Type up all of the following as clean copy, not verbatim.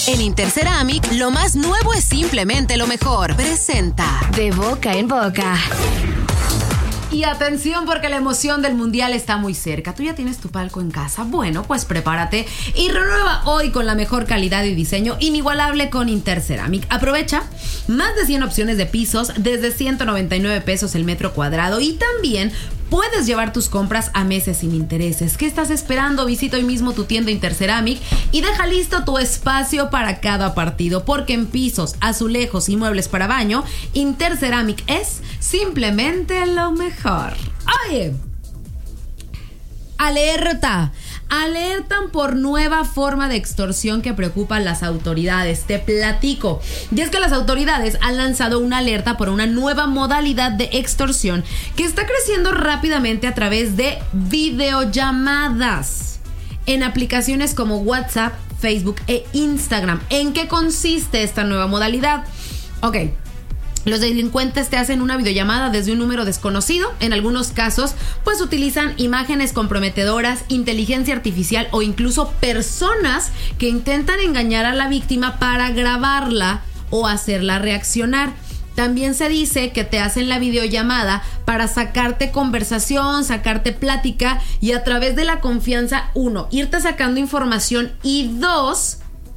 En Interceramic, lo más nuevo es simplemente lo mejor. Presenta De Boca en Boca. Y atención, porque la emoción del mundial está muy cerca. ¿Tú ya tienes tu palco en casa? Bueno, pues prepárate y renueva hoy con la mejor calidad y diseño inigualable con Interceramic. Aprovecha más de 100 opciones de pisos desde 199 pesos el metro cuadrado, y también puedes llevar tus compras a meses sin intereses. ¿Qué estás esperando? Visita hoy mismo tu tienda Interceramic y deja listo tu espacio para cada partido, porque en pisos, azulejos y muebles para baño, Interceramic es simplemente lo mejor. Oye, alertan por nueva forma de extorsión que preocupa a las autoridades. Te platico. Y es que las autoridades han lanzado una alerta por una nueva modalidad de extorsión que está creciendo rápidamente a través de videollamadas en aplicaciones como WhatsApp, Facebook e Instagram. ¿En qué consiste esta nueva modalidad? Ok. Los delincuentes te hacen una videollamada desde un número desconocido. En algunos casos, pues utilizan imágenes comprometedoras, inteligencia artificial o incluso personas que intentan engañar a la víctima para grabarla o hacerla reaccionar. También se dice que te hacen la videollamada para sacarte conversación, sacarte plática y a través de la confianza, 1, irte sacando información y 2,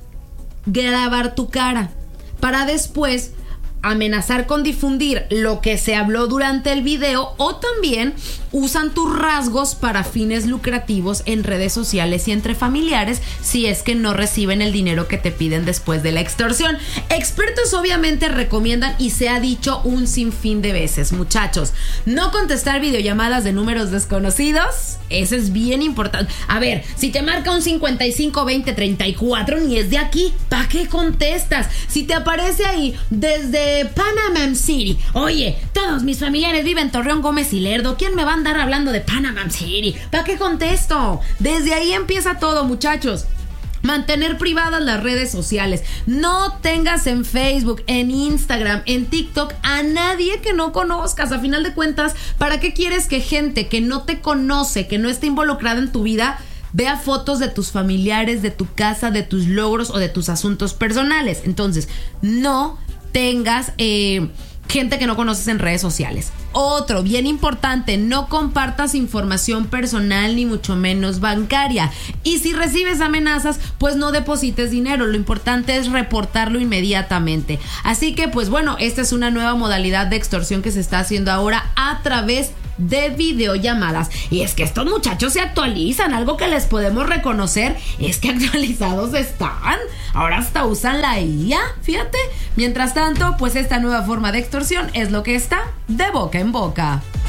grabar tu cara para después amenazar con difundir lo que se habló durante el video, o también usan tus rasgos para fines lucrativos en redes sociales y entre familiares si es que no reciben el dinero que te piden después de la extorsión. Expertos obviamente recomiendan, y se ha dicho un sinfín de veces, muchachos, no contestar videollamadas de números desconocidos. Eso es bien importante. A ver, si te marca un 55 20 34, ni es de aquí, ¿para qué contestas? Si te aparece ahí desde Panama City, oye, todos mis familiares viven en Torreón, Gómez y Lerdo, ¿quién me va a andar hablando de Panama City? ¿Para qué contesto? Desde ahí empieza todo, muchachos. Mantener privadas las redes sociales. No tengas en Facebook, en Instagram, en TikTok a nadie que no conozcas. A final de cuentas, ¿para qué quieres que gente que no te conoce, que no está involucrada en tu vida, vea fotos de tus familiares, de tu casa, de tus logros o de tus asuntos personales? Entonces, no tengas gente que no conoces en redes sociales. Otro, bien importante, no compartas información personal ni mucho menos bancaria. Y si recibes amenazas, pues no deposites dinero. Lo importante es reportarlo inmediatamente. Así que, pues bueno, esta es una nueva modalidad de extorsión que se está haciendo ahora a través de videollamadas. Y es que estos muchachos se actualizan. Algo que les podemos reconocer es que actualizados están. Ahora hasta usan la IA, fíjate. Mientras tanto, pues esta nueva forma de extorsión es lo que está de boca en boca.